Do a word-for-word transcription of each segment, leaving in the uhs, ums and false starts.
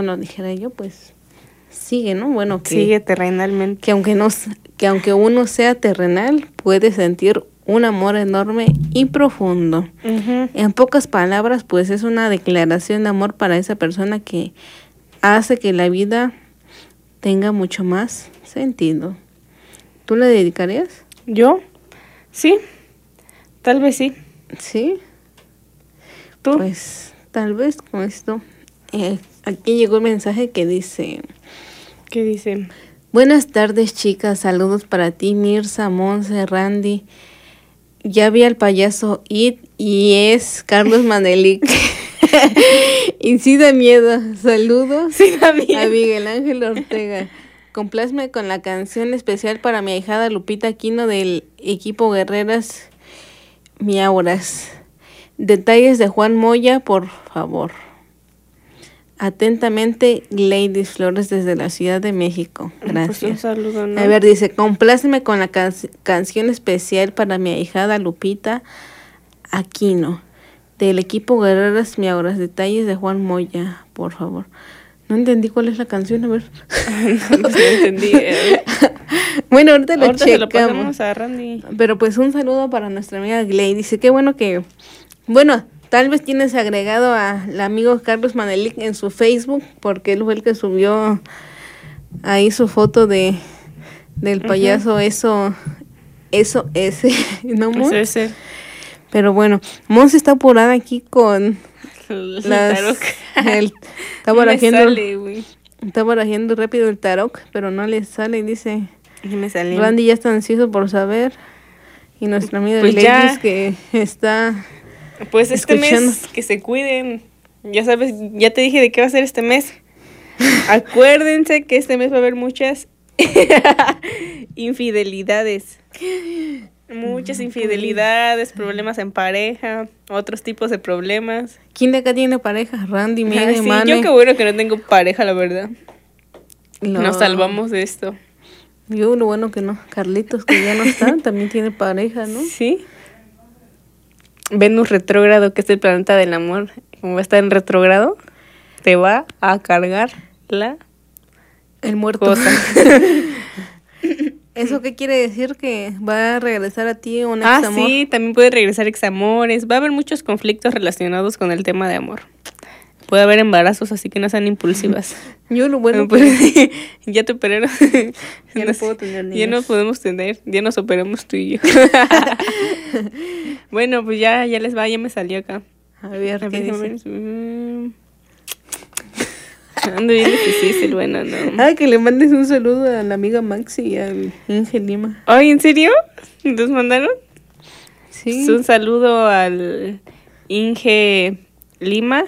bueno, dijera yo, pues sigue, ¿no? Bueno, que sigue terrenalmente. Que aunque no, que aunque uno sea terrenal, puede sentir un amor enorme y profundo. Uh-huh. En pocas palabras, pues es una declaración de amor para esa persona que hace que la vida tenga mucho más sentido. ¿Tú le dedicarías? ¿Yo? Sí, tal vez sí. ¿Sí? ¿Tú? Pues tal vez con esto. Eh, aquí llegó el mensaje que dice... ¿Qué dice? Buenas tardes, chicas. Saludos para ti, Mirza, Monse, Randy. Ya vi al payaso It y es Carlos Manelik. Y sí da miedo. Saludos sí da miedo. A Miguel Ángel Ortega. Complázme con la canción especial para mi ahijada Lupita Aquino del equipo Guerreras Miauras. Detalles de Juan Moya, por favor. Atentamente, Gladys Flores desde la Ciudad de México. Gracias. Pues un saludo, ¿no? A ver, dice, compláceme con la can- canción especial para mi ahijada Lupita Aquino del equipo Guerreras Miauras. Detalles de Juan Moya, por favor. No entendí cuál es la canción, a ver. no, pues no entendí. Eh. Bueno, ahorita lo ahorita checamos. Se lo pasamos a Randy. Pero pues un saludo para nuestra amiga Gley. Dice, qué bueno que... Bueno, tal vez tienes agregado al amigo Carlos Manelik en su Facebook, porque él fue el que subió ahí su foto de del payaso, uh-huh. eso, eso, ese, ¿no, Mon? Eso es él. Pero bueno, Mon se está apurada aquí con... Las, tarot. El, está barajeando, no sale, güey. Está barajeando rápido el tarot, pero no le sale y dice... Y me salió. Randy ya está ansioso por saber. Y nuestra amiga pues Ladies que está... Pues este escuchando. mes que se cuiden. Ya sabes, ya te dije de qué va a ser este mes. Acuérdense que este mes va a haber muchas infidelidades. Muchas infidelidades, problemas en pareja, otros tipos de problemas. ¿Quién de acá tiene pareja? Randy, Miguel, ah, sí, Mane. yo qué bueno que no tengo pareja, la verdad. No. Nos salvamos de esto. Yo lo bueno que no. Carlitos, que ya no está, también tiene pareja, ¿no? Sí. Venus retrógrado, que es el planeta del amor, como va a estar en retrógrado, te va a cargar la el muerto. Cosa. ¿Eso qué quiere decir? ¿Que va a regresar a ti un ah, examor? Ah, sí, también puede regresar examores. Va a haber muchos conflictos relacionados con el tema de amor. Puede haber embarazos, así que no sean impulsivas. Yo lo bueno pues, que... ya te operaron. Ya no puedo tener niños. Ya no podemos tener, ya nos operamos tú y yo. Bueno, pues ya, ya les va, ya me salió acá. A ver, a ¿qué ver, dice? Mm. Ando bien difícil, bueno, no. Ah, que le mandes un saludo a la amiga Maxi y al Inge Lima. Ay, ¿en serio? ¿Nos mandaron? Sí. Un saludo al Inge Lima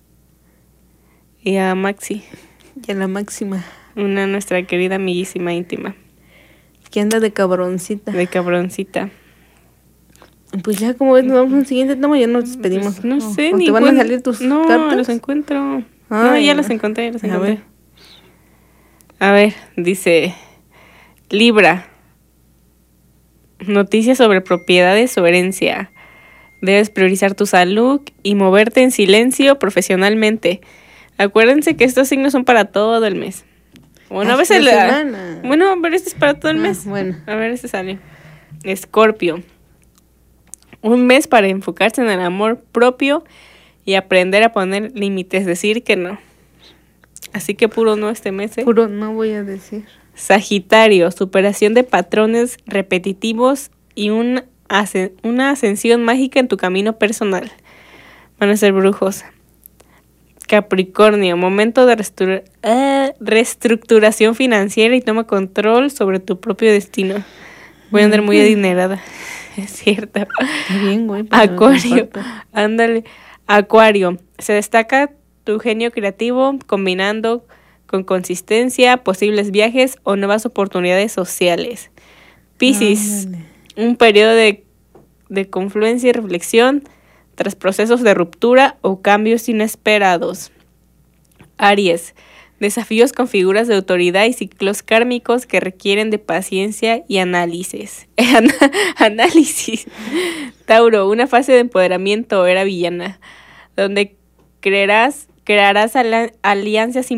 y a Maxi. Y a la Máxima. Una nuestra querida amiguísima íntima. Que anda de cabroncita. De cabroncita. Pues ya, como ves, nos vamos al siguiente tema, ya nos despedimos. Pues no ¿O, sé, o ni te van cuen... a salir tus no, cartas? No, los encuentro. Ay, no, ya no. los encontré, ya los encontré. A ver. A ver, dice Libra. Noticias sobre propiedades o herencia. Debes priorizar tu salud y moverte en silencio profesionalmente. Acuérdense que estos signos son para todo el mes. Bueno, a veces la semana. Bueno, pero este es para todo el Ah, mes. bueno. A ver, este sale. Escorpio. Un mes para enfocarse en el amor propio y aprender a poner límites, decir que no. Así que puro no este mes, ¿eh? Puro no voy a decir. Sagitario, superación de patrones repetitivos y un asc- una ascensión mágica en tu camino personal. Van a ser brujos. Capricornio, momento de restru- eh, reestructuración financiera y toma control sobre tu propio destino. Voy a andar muy adinerada. Es cierto. Está bien, güey. pero Acuario, no ándale. Acuario, se destaca tu genio creativo combinando con consistencia, posibles viajes o nuevas oportunidades sociales. Piscis, Ándale. un periodo de, de confluencia y reflexión tras procesos de ruptura o cambios inesperados. Aries, desafíos con figuras de autoridad y ciclos kármicos que requieren de paciencia y análisis. análisis. Tauro, una fase de empoderamiento o era villana, donde creerás, crearás ala- alianzas